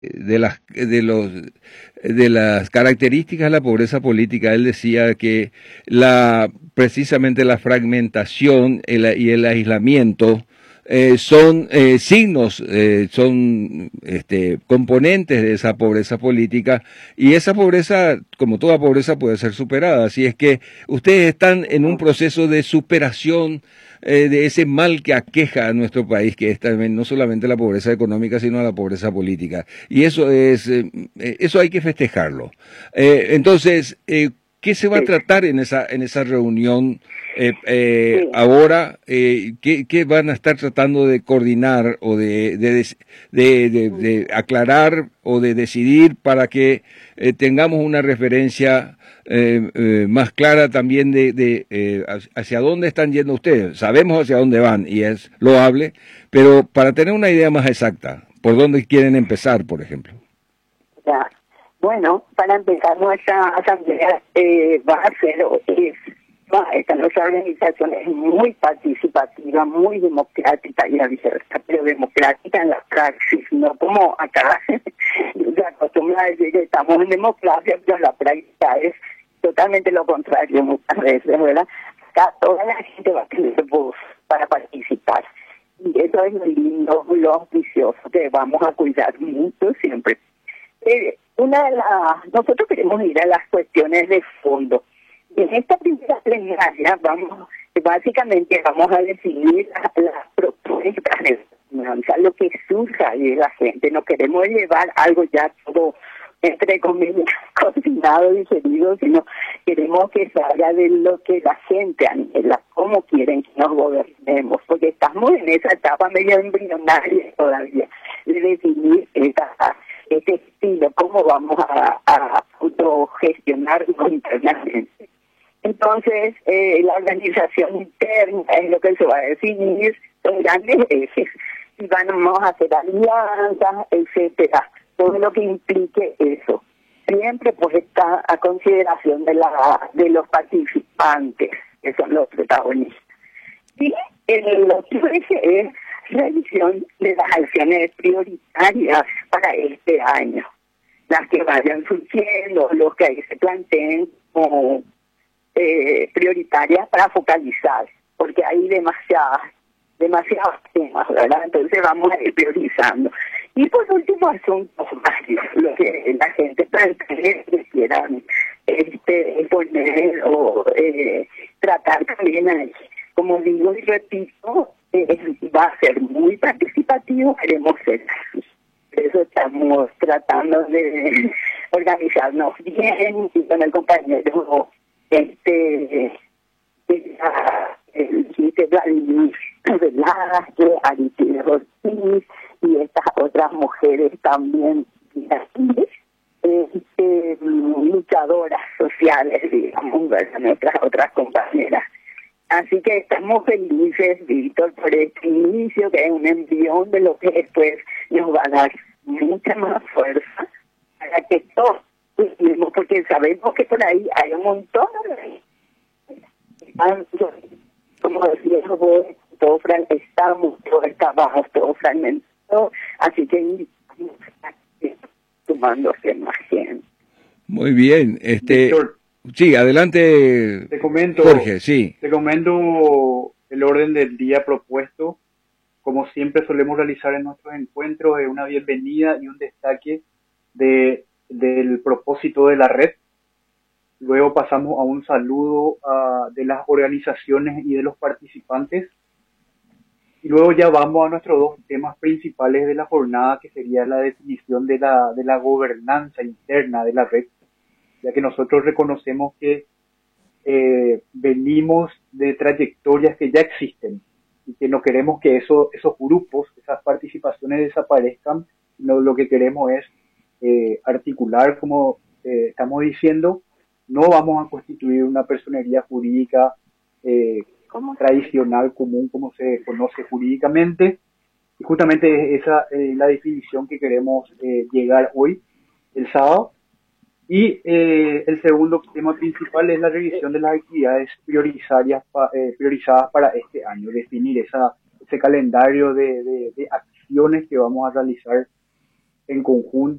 de las características de la pobreza política. Él decía que precisamente la fragmentación y el aislamiento son signos, son componentes de esa pobreza política, y esa pobreza, como toda pobreza, puede ser superada. Así es que ustedes están en un proceso de superación de ese mal que aqueja a nuestro país, que es también no solamente la pobreza económica, sino la pobreza política. Y eso hay que festejarlo. Entonces, ¿qué se va a Sí, tratar en esa reunión sí. ahora? ¿Qué van a estar tratando de coordinar o de aclarar o de decidir para que tengamos una referencia más clara también hacia dónde están yendo ustedes? Sabemos hacia dónde van y es loable, pero para tener una idea más exacta, ¿por dónde quieren empezar, por ejemplo? Ya. Bueno, para empezar, nuestra asamblea va a ser, nuestra organización es muy participativa, muy democrática y abierta, pero democrática en la praxis, no como acá se acostumbra a decir que estamos en democracia, pero la práctica es totalmente lo contrario muchas veces, ¿verdad? Acá toda la gente va a tener voz para participar. Y eso es lo lindo, lo auspicioso, que vamos a cuidar mucho siempre. Nosotros queremos ir a las cuestiones de fondo. En esta primera plenaria básicamente vamos a definir las propuestas de gobernanza, lo que surja de la gente. No queremos llevar algo ya todo, entre comillas, cocinado, digerido, sino queremos que salga de lo que la gente anhela, cómo quieren que nos gobernemos, porque estamos en esa etapa medio embrionaria todavía, de definir este estilo, cómo vamos a autogestionarnos internamente. Entonces, la organización interna es lo que se va a definir en grandes ejes, y vamos a hacer alianzas, etcétera, todo lo que implique eso. Siempre pues está a consideración de los participantes, que son los protagonistas. Y el otro eje es revisión de las acciones prioritarias para este año, las que vayan surgiendo, los que ahí se planteen como prioritarias para focalizar, porque hay demasiados temas, ¿verdad? Entonces vamos a ir priorizando. Y por último, asuntos varios, lo que la gente plantea que quieran poner o tratar también ahí. Como digo y repito, va a ser muy participativo, queremos ser así. Por eso estamos tratando de organizarnos bien y con el compañero Vladimir Velázquez, Aristides Ortiz y estas otras mujeres también luchadoras sociales, digamos, ¿verdad? Nuestras otras compañeras. Así que estamos felices, Víctor, por este inicio, que es un embrión de lo que después nos va a dar mucha más fuerza para que todos cumplimos, porque sabemos que por ahí hay un montón de... Como decía vos, estamos todos fragmentados, así que invitamos a que sumándose más gente. Muy bien, Víctor, sí, adelante, Jorge, sí. te comento el orden del día propuesto. Como siempre solemos realizar en nuestros encuentros, es una bienvenida y un destaque del propósito de la red. Luego pasamos a un saludo de las organizaciones y de los participantes. Y luego ya vamos a nuestros dos temas principales de la jornada, que sería la definición de la gobernanza interna de la red, ya que nosotros reconocemos que venimos de trayectorias que ya existen y que no queremos que esos grupos, esas participaciones desaparezcan, sino lo que queremos es articular, como estamos diciendo. No vamos a constituir una personería jurídica tradicional, común, como se conoce jurídicamente, y justamente esa es la definición que queremos llegar hoy, el sábado. Y el segundo tema principal es la revisión de las actividades priorizadas para este año, definir ese calendario de acciones que vamos a realizar en conjunto